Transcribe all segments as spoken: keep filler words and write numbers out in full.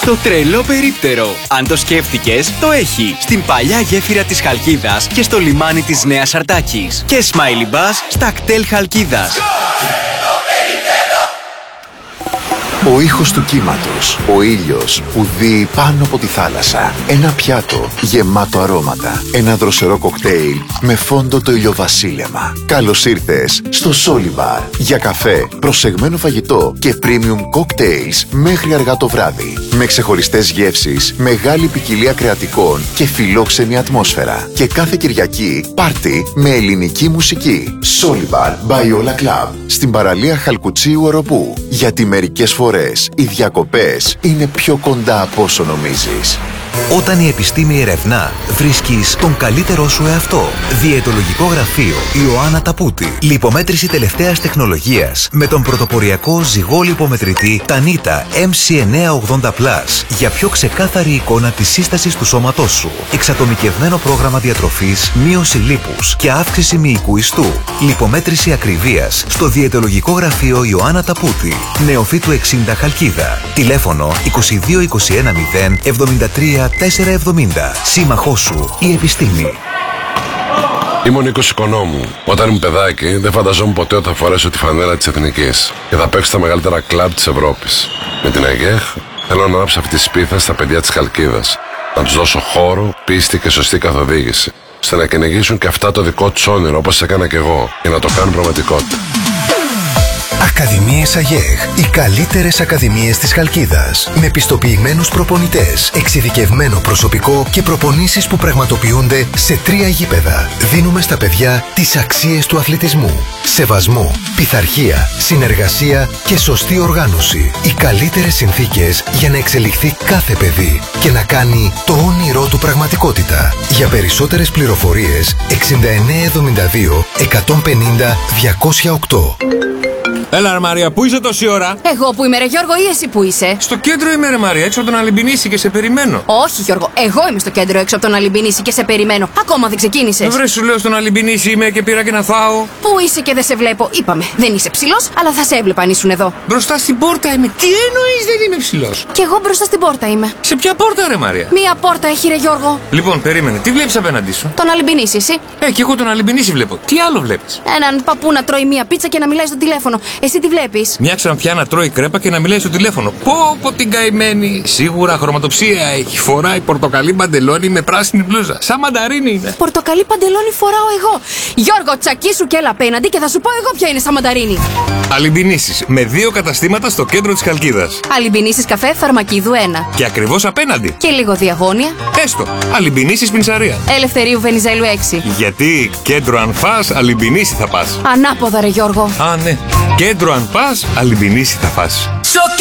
Το τρελό περίπτερο. Αν το σκέφτηκες, το έχει. Στην παλιά γέφυρα της Χαλκίδας και στο λιμάνι της Νέας Αρτάκης. Και Smiley Bus στα κτέλ Χαλκίδας. Ο ήχος του κύματος, ο ήλιος που δει πάνω από τη θάλασσα. Ένα πιάτο γεμάτο αρώματα. Ένα δροσερό κοκτέιλ με φόντο το ηλιοβασίλεμα. Καλώς ήρθες στο Solly Bar. Για καφέ, προσεγμένο φαγητό και premium cocktails μέχρι αργά το βράδυ. Με ξεχωριστές γεύσεις, μεγάλη ποικιλία κρεατικών και φιλόξενη ατμόσφαιρα. Και κάθε Κυριακή πάρτι με ελληνική μουσική. Solly Bar by Ola Club. Στην παραλία Χαλκουτσίου Οροπού. Γιατί μερικές φορές οι διακοπές είναι πιο κοντά από όσο νομίζεις. Όταν η επιστήμη ερευνά, βρίσκεις τον καλύτερό σου εαυτό. Διαιτολογικό γραφείο Ιωάννα Ταπούτη. Λιπομέτρηση τελευταίας τεχνολογίας με τον πρωτοποριακό ζυγό λιπομετρητή Tanita εμ σι εννιακόσια ογδόντα πλας για πιο ξεκάθαρη εικόνα της σύστασης του σώματός σου. Εξατομικευμένο πρόγραμμα διατροφής, μείωση λίπους και αύξηση μυϊκού ιστού. Λιπομέτρηση ακριβίας στο διαιτολογικό γραφείο Ιωάννα Ταπούτη. Νεοφύτου εξήντα Χαλκίδα. Τηλέφωνο είκοσι δύο είκοσι ένα μηδέν εβδομήντα τρία τετρακόσια εβδομήντα. Σύμμαχός σου η επιστήμη. Είμαι ο Νίκος Οικονόμου. Όταν ήμουν παιδάκι, δεν φανταζόμουν ποτέ ότι θα φορέσω τη φανέλα της Εθνικής και θα παίξω στα μεγαλύτερα κλαμπ της Ευρώπης. Με την ΑΓΕΧ θέλω να ανάψω αυτή τη σπίθα στα παιδιά της Χαλκίδας. Να τους δώσω χώρο, πίστη και σωστή καθοδήγηση, ώστε να κυνηγήσουν και αυτά το δικό τους όνειρο όπως έκανα κι εγώ και να το κάνουν πραγματικότητα. Ακαδημίες ΑΓΕΧ. Οι καλύτερες ακαδημίες της Χαλκίδας. Με πιστοποιημένους προπονητές, εξειδικευμένο προσωπικό και προπονήσεις που πραγματοποιούνται σε τρία γήπεδα. Δίνουμε στα παιδιά τις αξίες του αθλητισμού. Σεβασμό, πειθαρχία, συνεργασία και σωστή οργάνωση. Οι καλύτερες συνθήκες για να εξελιχθεί κάθε παιδί και να κάνει το όνειρό του πραγματικότητα. Για περισσότερες πληροφορίες εξήντα εννέα εβδομήντα δύο εκατόν πενήντα διακόσια οκτώ. Έλα ρε Μαρία, πού είσαι τόση ώρα? Εγώ που είμαι ρε Γιώργο ή εσύ που είσαι? Στο κέντρο είμαι ρε Μαρία, έξω από τον Αλυμπινίση και σε περιμένω. Όχι Γιώργο, εγώ είμαι στο κέντρο έξω από τον Αλυμπινίση και σε περιμένω. Ακόμα δεν ξεκίνησες. Βρε σου λέω στον Αλυμπινίση είμαι και πήρα και να φάω. Πού είσαι και δεν σε βλέπω? Είπαμε, δεν είσαι ψηλός, αλλά θα σε έβλεπα αν ήσουν εδώ. Μπροστά στην πόρτα είμαι. Τι εννοείς δεν είμαι ψηλός? Κι εγώ μπροστά στην πόρτα είμαι. Σε ποια πόρτα ρε Μαρία? Μία πόρτα έχει ρε Γιώργο. Λοιπόν, περίμενε, τι βλέπεις απέναντί σου? Τον Αλυμπινίση εσύ? Ε, και εγώ τον Αλυμπινίση βλέπω. Τι άλλο βλέπεις? Έναν παππού να τρώει μία πίτσα και να μιλάει στο τηλέφωνο. Εσύ τι βλέπεις? Μια ξανθιά να τρώει κρέπα και να μιλάει στο τηλέφωνο. Πω πω την καημένη. Σίγουρα χρωματοψία έχει. Φοράει πορτοκαλί παντελόνι με πράσινη μπλούζα. Σαν μανταρίνι είναι. Πορτοκαλί παντελόνι φοράω εγώ. Γιώργο, τσακίσου και έλα απέναντι και θα σου πω εγώ ποια είναι σαν μανταρίνι. Αλυμπινίσεις με δύο καταστήματα στο κέντρο της Χαλκίδας. Αλυμπινίσεις καφέ Φαρμακίδου ένα. Και ακριβώς απέναντι. Και λίγο διαγώνια. Έστω. Αλυμπινίσεις Πινσαρία. Ελευθερίου Βενιζέλου έξι. Γιατί κέντρο αν φας, Αλυμπινίση θα πας. Ανάποδα ρε Γιώργο. Α, ναι. Κέντρο αν πας, Αλυμπινίση θα φας.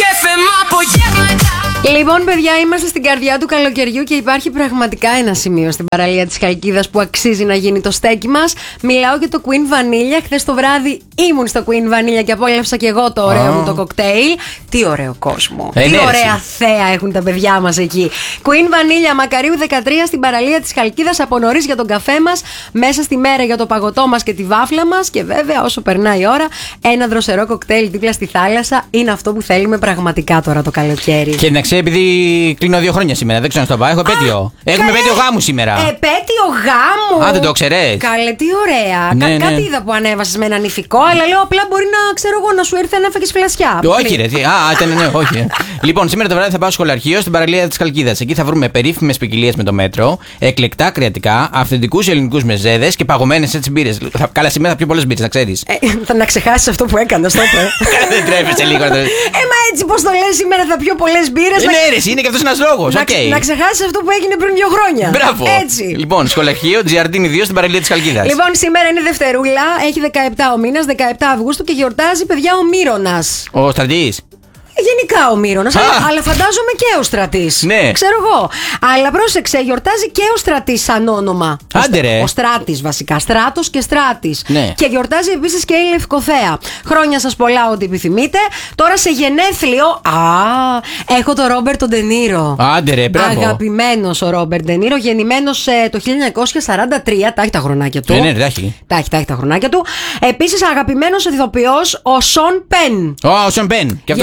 Λοιπόν, παιδιά, είμαστε στην καρδιά του καλοκαιριού και υπάρχει πραγματικά ένα σημείο στην παραλία της Χαλκίδας που αξίζει να γίνει το στέκι μας. Μιλάω για το Queen Vanilla. Χθες το βράδυ ήμουν στο Queen Vanilla και απόλαυσα και εγώ το ωραίο oh. μου το κοκτέιλ. Τι ωραίο κόσμο. Ε, Τι ναι, ωραία θέα έχουν τα παιδιά μας εκεί. Queen Vanilla Μακαρίου δεκατρία στην παραλία της Χαλκίδας από νωρίς για τον καφέ μας, μέσα στη μέρα για το παγωτό μας και τη βάφλα μας. Και βέβαια, όσο περνάει η ώρα, ένα δροσερό κοκτέιλ δίπλα στη θάλασσα είναι αυτό που θέλουμε πραγματικά τώρα το καλοκαίρι. Και να ξέρει, επειδή κλείνω δύο χρόνια σήμερα, δεν ξέρω να στο πάω. Έχω επέτειο. Έχουμε επέτειο γάμου σήμερα. Επέτειο γάμου! Α, δεν το ξέρεις? Καλέ, τι ωραία. Ναι, Κα- ναι. Κάτι είδα που ανέβασες με έναν ηφικό, αλλά λέω απλά μπορεί να ξέρω εγώ να σου έρθει να έφαγες φλασιά. Όχι, ρε. τι- Α, ήταν, ναι, όχι. Λοιπόν, σήμερα το βράδυ θα πάω στο σχολαρχείο στην παραλία της Χαλκίδας. Εκεί θα βρούμε περίφημες ποικιλίες με το μέτρο, εκλεκτά κρεατικά, αυθεντικούς ελληνικούς μεζέδες και παγωμένες έτσι μπύρες. Θα- Καλά, σήμερα θα πιω πολλές μπύρες, να ξέρεις. Ε, θα να ξεχάσεις αυτό που έκανες τότε. Δεν τρέφεσαι λίγο. Ε, μα έτσι πως το λες, σήμερα θα πιω πολλές μπύρες. να- Ναι, ρε, είναι και αυτός ένας λόγος. Να, οκ. ξε- να ξεχάσεις αυτό που έγινε πριν δύο χρόνια. Μπράβο. Έτσι. Λοιπόν, σχολαρχείο Τζιαρντίνη δύο στην παραλία της Χαλκίδας. Λοιπόν, σήμερα είναι Δευτερούλα, έχει δεκαεπτά ο μήνας, δεκαεπτά Αυγούστου και γιορτάζει, παιδιά, ο Μύρονας. Ο Στρατής. Γενικά ο Μύρονας, Α. αλλά, αλλά φαντάζομαι και ο Στρατής. Ναι. Ξέρω εγώ. Αλλά πρόσεξε, γιορτάζει και ο Στρατής σαν όνομα. Ο Άντε, Στρα- ρε. Ο Στράτης βασικά. Στράτος και Στράτης. Ναι. Και γιορτάζει επίσης και η Λευκοθέα. Χρόνια σας πολλά, ό,τι επιθυμείτε. Τώρα σε γενέθλιο. Α, έχω το Ρόμπερτ τον Ντενίρο. Άντε ρε, μπράβο. Αγαπημένος ο Ρόμπερτ Ντενίρο, γεννημένος ε, το χίλια εννιακόσια σαράντα τρία. Τα έχει τα χρονάκια του. Ναι, ναι, τα έχει. Τα έχει, τα έχει τα χρονάκια του. Επίσης, αγαπημένος ηθοποιός ο Σον Πεν. Ω, ο Σον Πεν. Και αυτός Γεννημε- ωραίος.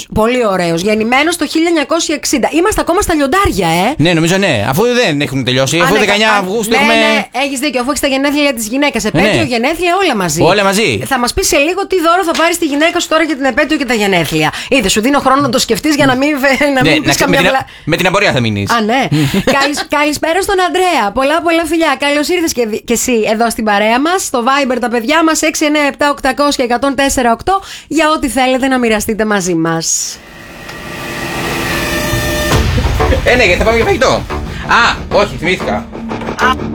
Πολύ ωραίος. Γεννημένος το χίλια εννιακόσια εξήντα. Είμαστε ακόμα στα λιοντάρια, ε. Ναι, νομίζω ναι. Αφού δεν έχουν τελειώσει. Αφού ναι, δεκαεννιά α, Αυγούστου ναι, έχουμε. Ναι, έχεις δίκιο. Αφού έχεις τα γενέθλια της γυναίκας, επέτειο, ναι. γενέθλια, όλα μαζί. Όλα μαζί. Θα μας πεις σε λίγο τι δώρο θα πάρεις στη γυναίκα σου τώρα για την επέτειο και τα γενέθλια. Είδε, σου δίνω χρόνο να το σκεφτείς για να μην, να μην Ναι, πεις να- καμιά με, την, βλα- με την απορία θα μείνεις. Α, ναι. Καλησ- καλησπέρα στον Αντρέα. Πολλά, πολλά φιλιά. Καλώς ήρθες και, δι- και εσύ εδώ στην παρέα μας. Στο Viber τα παιδιά μας έξι εννιά επτά οκτακόσια εκατόν τέσσερα οκτώ για ό,τι θέλετε να μοιραστείτε μαζί μας. Ε, ναι, γιατί θα πάμε για φαγητό. Α, όχι, θυμήθηκα.